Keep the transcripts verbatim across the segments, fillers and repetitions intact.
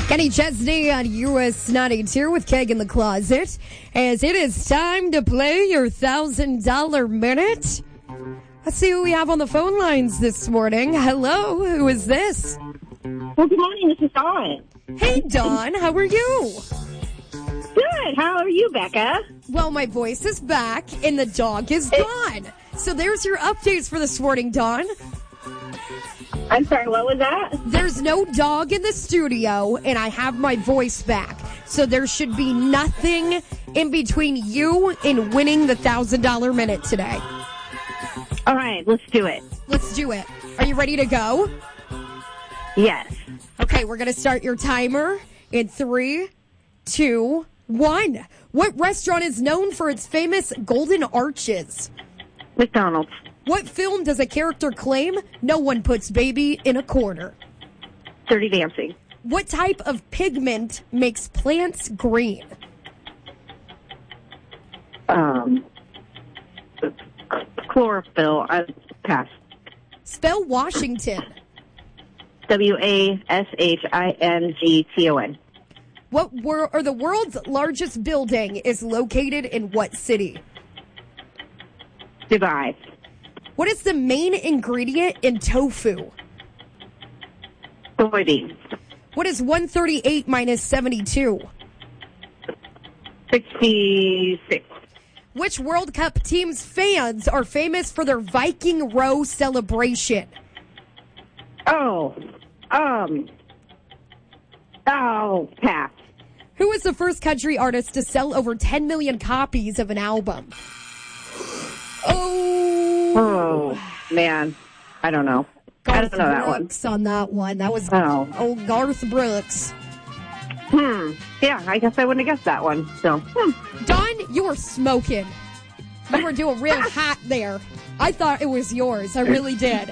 Kenny Chesney on U S ninety-two with Keg in the Closet, as it is time to play your one thousand dollars minute. Let's see who we have on the phone lines this morning. Hello, who is this? Well, good morning. This is Dawn. Hey, Dawn, how are you? Good. How are you, Becca? Well, my voice is back, and the dog is gone. So there's your updates for this morning, Dawn. I'm sorry, what was that? There's no dog in the studio, and I have my voice back. So there should be nothing in between you and winning the one thousand dollars minute today. All right, let's do it. Let's do it. Are you ready to go? Yes. Okay, we're going to start your timer in three, two, one. What restaurant is known for its famous golden arches? McDonald's. What film does a character claim no one puts baby in a corner? Dirty Dancing. What type of pigment makes plants green? Um, chlorophyll. I pass. Spell Washington. W A S H I N G T O N. What wor- or the world's largest building is located in what city? Dubai. What is the main ingredient in tofu? Soybeans. What is one thirty-eight minus seventy-two? sixty-six. Which World Cup team's fans are famous for their Viking row celebration? Oh. Um. Oh, pass. Who was the first country artist to sell over ten million copies of an album? Oh. Oh, man. I don't know. Garth I don't know that one. Brooks on that one. That was Oh. old Garth Brooks. Hmm. Yeah, I guess I wouldn't have guessed that one. So, hmm. Don, you were smoking. You were doing real hot there. I thought it was yours. I really did.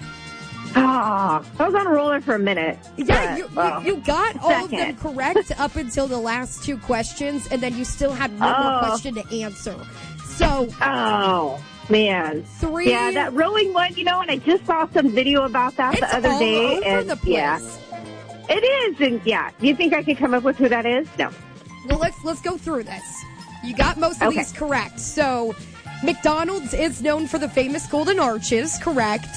Ah, I was on a roller for a minute. Yeah, but, you, well, you, you got all of them second. correct up until the last two questions, and then you still had one more Oh. question to answer. So, Oh, man. three. Yeah, that rowing one, you know, and I just saw some video about that It's the other all day. over and the place. Yeah, it is. And yeah, do you think I could come up with who that is? No. Well, let's let's go through this. You got most of Okay. these correct. So, McDonald's is known for the famous golden arches, correct?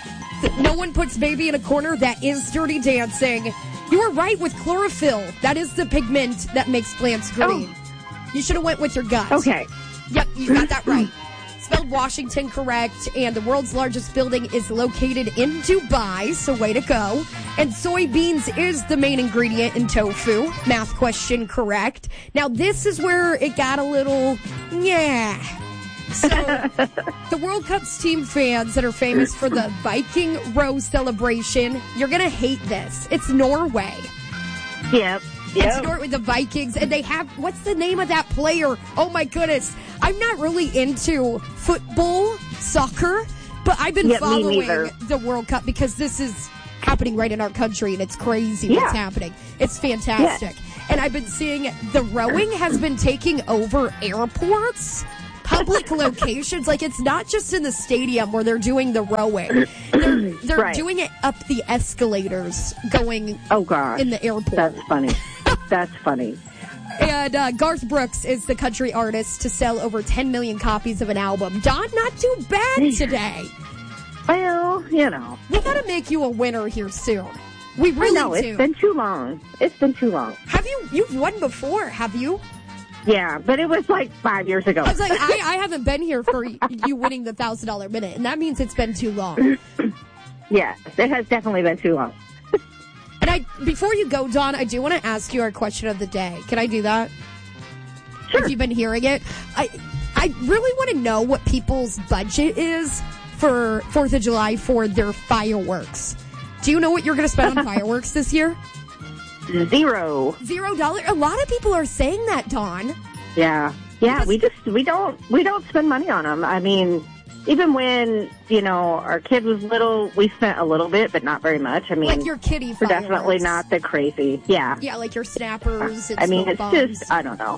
No one puts baby in a corner. That is Dirty Dancing. You were right with chlorophyll. That is the pigment that makes plants green. Oh. You should have went with your gut. Okay. Yep, you got that right. Spelled Washington correct, and the world's largest building is located in Dubai, so way to go. And soybeans is the main ingredient in tofu. Math question correct. Now, this is where it got a little, yeah. So, the World Cup's team fans that are famous for the Viking row celebration, you're going to hate this. It's Norway. Yep. It's Yep. Norway, the Vikings, and they have, what's the name of that player? Oh my goodness. I'm not really into football, soccer, but I've been Yeah, me following neither. the World Cup because this is happening right in our country, and it's crazy Yeah. what's happening. It's fantastic. And I've been seeing the rowing has been taking over airports, public locations. Like, it's not just in the stadium where they're doing the rowing. They're, they're Right. doing it up the escalators going Oh, gosh. in the airport. That's funny. That's funny. And uh, Garth Brooks is the country artist to sell over ten million copies of an album. Don, not too bad today. Well, you know. We got to make you a winner here soon. We I really know, do. it's been too long. It's been too long. Have you? You've won before, have you? Yeah, but it was like five years ago. I was like, I, I haven't been here for you winning the one thousand dollars minute, and that means it's been too long. Yes, it has definitely been too long. And I, before you go, Dawn, I do want to ask you our question of the day. Can I do that? Sure. If you've been hearing it, I, I really want to know what people's budget is for Fourth of July for their fireworks. Do you know what you're going to spend on fireworks this year? Zero. Zero dollar. A lot of people are saying that, Dawn. Yeah. Yeah, Because- we just, we don't, we don't spend money on them. I mean, even when, you know, our kid was little, we spent a little bit, but not very much. I mean, Like your kitty we're fireworks. definitely not the crazy. Yeah. Yeah, like your snappers and I mean, smoke it's bombs. just, I don't know.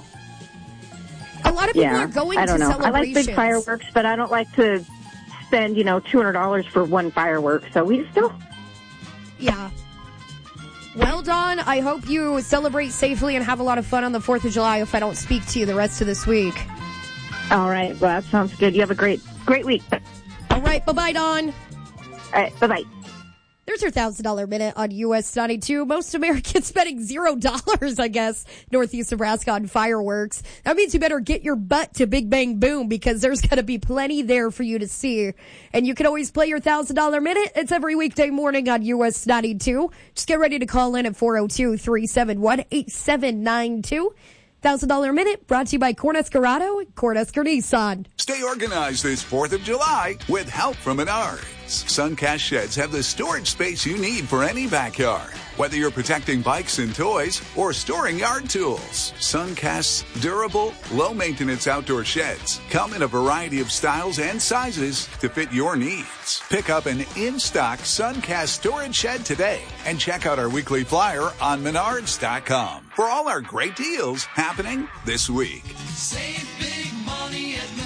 A lot of people Yeah. are going I don't to know. I like celebrations. big fireworks, but I don't like to spend, you know, two hundred dollars for one firework. So we just don't. Yeah. Well, Dawn, I hope you celebrate safely and have a lot of fun on the fourth of July if I don't speak to you the rest of this week. All right. Well, that sounds good. You have a great, great week. All right. Bye-bye, Dawn. All right. Bye-bye. There's your one thousand dollars minute on U S ninety-two. Most Americans spending zero dollars, I guess, Northeast Nebraska on fireworks. That means you better get your butt to Big Bang Boom because there's going to be plenty there for you to see. And you can always play your one thousand dollars minute. It's every weekday morning on U S ninety-two. Just get ready to call in at four oh two, three seven one, eight seven nine two. one thousand dollars minute brought to you by Cornhusker and Cornhusker Nissan. Stay organized this fourth of July with help from Menards. Suncast Sheds have the storage space you need for any backyard. Whether you're protecting bikes and toys or storing yard tools, Suncast's durable, low-maintenance outdoor sheds come in a variety of styles and sizes to fit your needs. Pick up an in-stock Suncast storage shed today and check out our weekly flyer on menards dot com for all our great deals happening this week. Save big money at Menards.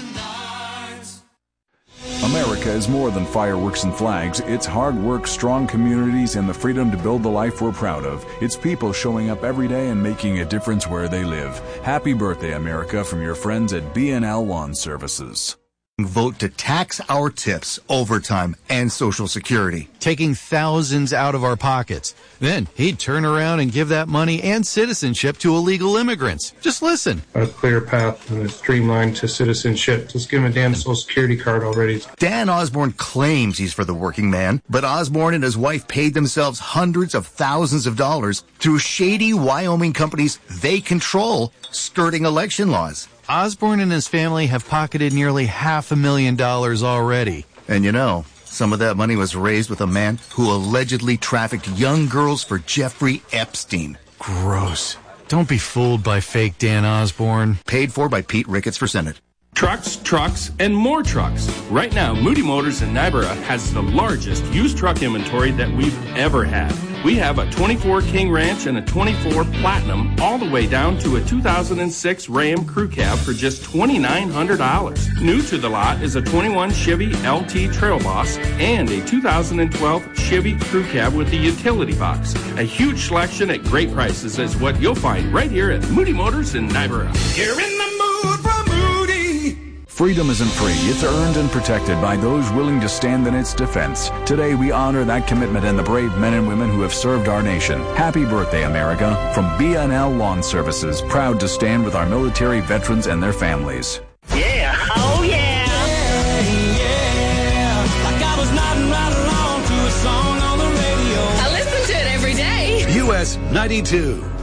America is more than fireworks and flags. It's hard work, strong communities, and the freedom to build the life we're proud of. It's people showing up every day and making a difference where they live. Happy birthday, America, from your friends at B and L Lawn Services. Vote to tax our tips, overtime, and Social Security. Taking thousands out of our pockets. Then he'd turn around and give that money and citizenship to illegal immigrants. Just listen. A clear path and a streamline to citizenship. Just give him a damn Social Security card already. Dan Osborne claims he's for the working man, but Osborne and his wife paid themselves hundreds of thousands of dollars through shady Wyoming companies they control, skirting election laws. Osborne and his family have pocketed nearly half a million dollars already. And you know, some of that money was raised with a man who allegedly trafficked young girls for Jeffrey Epstein. Gross. Don't be fooled by fake Dan Osborne. Paid for by Pete Ricketts for Senate. Trucks, trucks, and more trucks. Right now, Moody Motors in Niobrara has the largest used truck inventory that we've ever had. We have a twenty-four King Ranch and a twenty-four Platinum, all the way down to a two thousand six Ram Crew Cab for just twenty-nine hundred dollars. New to the lot is a twenty-one Chevy L T Trail Boss and a two thousand twelve Chevy Crew Cab with the utility box. A huge selection at great prices is what you'll find right here at Moody Motors in Niobrara. You're in the mood for Moody. Freedom isn't free. It's earned and protected by those willing to stand in its defense. Today, we honor that commitment and the brave men and women who have served our nation. Happy birthday, America. From B and L Lawn Services, proud to stand with our military veterans and their families. Yeah. Oh, yeah. Yeah, yeah. Like I was nodding right along to a song on the radio. I listen to it every day. U S ninety-two.